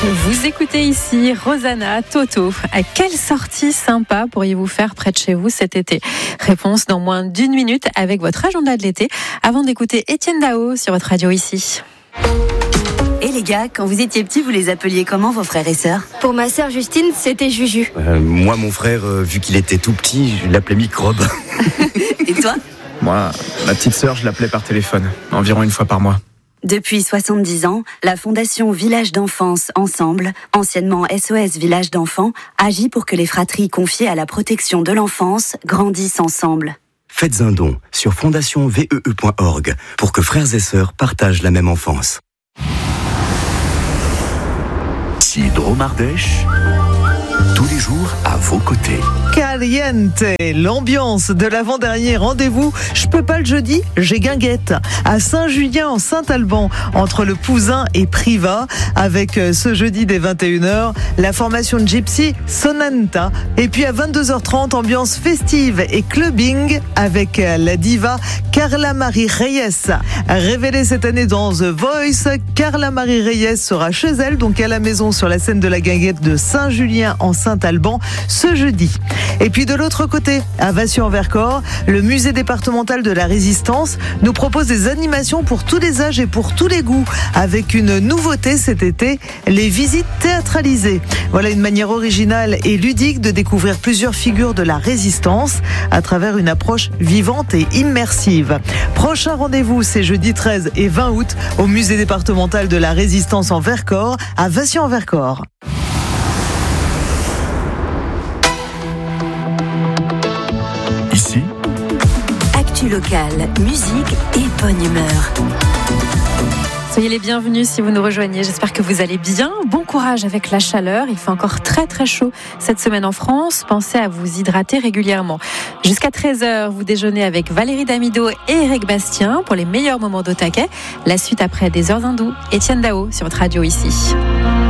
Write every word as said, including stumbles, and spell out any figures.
Vous écoutez ici Rosanna, Toto. À quelle sortie sympa pourriez-vous faire près de chez vous cet été? Réponse dans moins d'une minute avec votre agenda de l'été, avant d'écouter Étienne Dao sur votre radio ici. Et les gars, quand vous étiez petits, vous les appeliez comment, vos frères et sœurs? Pour ma sœur Justine, c'était Juju. Euh, moi, mon frère, euh, vu qu'il était tout petit, je l'appelais Microbe. Et toi? Moi, ma petite sœur, je l'appelais par téléphone, environ une fois par mois. Depuis soixante-dix ans, la Fondation Village d'Enfance Ensemble, anciennement S O S Village d'Enfants, agit pour que les fratries confiées à la protection de l'enfance grandissent ensemble. Faites un don sur fondation v e e point org pour que frères et sœurs partagent la même enfance. Cidre Ardèche, tous les jours à vos côtés. Caliente, l'ambiance de l'avant-dernier rendez-vous. Je peux pas le jeudi, j'ai guinguette. À Saint-Julien en Saint-Alban, entre le Pouzin et Privas, avec ce jeudi dès vingt et une heures, la formation de Gypsy Sonanta. Et puis à vingt-deux heures trente, ambiance festive et clubbing avec la diva Carla Marie Reyes. Révélée cette année dans The Voice, Carla Marie Reyes sera chez elle, donc à la maison sur la scène de la guinguette de Saint-Julien en Saint-Alban, ce jeudi. Et puis de l'autre côté, à Vassieux-en-Vercors, le musée départemental de la Résistance nous propose des animations pour tous les âges et pour tous les goûts, avec une nouveauté cet été, les visites théâtralisées. Voilà une manière originale et ludique de découvrir plusieurs figures de la Résistance à travers une approche vivante et immersive. Prochain rendez-vous, c'est jeudi treize et vingt août au musée départemental de la Résistance en Vercors, à Vassieux-en-Vercors. Ici, Actu locale, musique et bonne humeur. Soyez les bienvenus si vous nous rejoignez. J'espère que vous allez bien. Bon courage avec la chaleur. Il fait encore très très chaud cette semaine en France. Pensez à vous hydrater régulièrement. Jusqu'à treize heures, vous déjeunez avec Valérie Damido et Eric Bastien pour les meilleurs moments d'au taquet. La suite après des heures hindoues. Étienne Dao sur votre radio ici.